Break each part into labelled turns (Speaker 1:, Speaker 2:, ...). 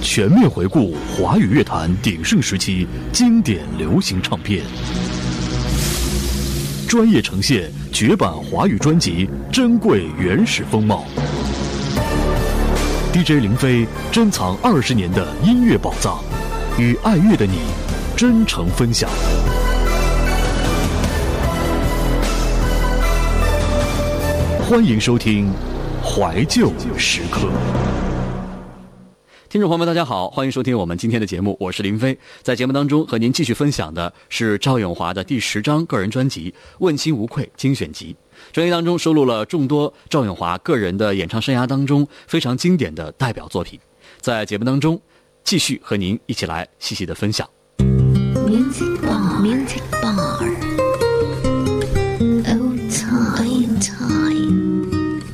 Speaker 1: 全面回顾华语乐坛鼎盛时期经典流行唱片，专业呈现绝版华语专辑珍贵原始风貌。DJ 林飞珍藏20年的音乐宝藏，与爱乐的你真诚分享。欢迎收听怀旧时刻。
Speaker 2: 听众朋友们大家好，欢迎收听我们今天的节目，我是林飞。在节目当中和您继续分享的是赵咏华的第10张个人专辑《问心无愧精选集》。专辑当中收录了众多赵咏华个人的演唱生涯当中非常经典的代表作品，在节目当中继续和您一起来细细的分享。
Speaker 3: Music Bar Old Time。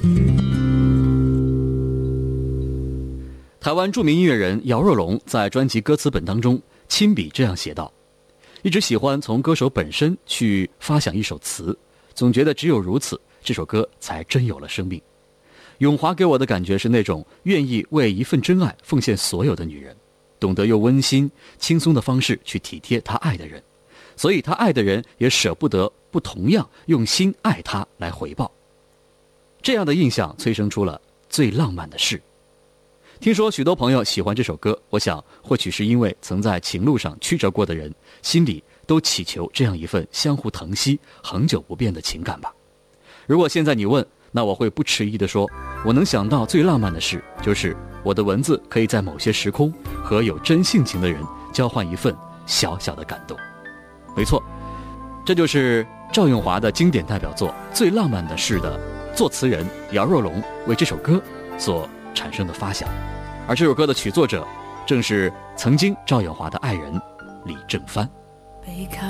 Speaker 2: 台湾著名音乐人姚若龙在专辑歌词本当中亲笔这样写道：一直喜欢从歌手本身去发想一首词，总觉得只有如此，这首歌才真有了生命。咏华给我的感觉是那种愿意为一份真爱奉献所有的女人，懂得用温馨轻松的方式去体贴她爱的人，所以她爱的人也舍不得不同样用心爱她来回报。这样的印象催生出了最浪漫的事。听说许多朋友喜欢这首歌，我想或许是因为曾在情路上曲折过的人心里都祈求这样一份相互疼惜恒久不变的情感吧。如果现在你问，那我会不迟疑地说，我能想到最浪漫的事，就是我的文字可以在某些时空和有真性情的人交换一份小小的感动。没错，这就是赵咏华的经典代表作《最浪漫的事》的作词人姚若龙为这首歌所产生的发想，而这首歌的曲作者正是曾经赵咏华的爱人李正帆。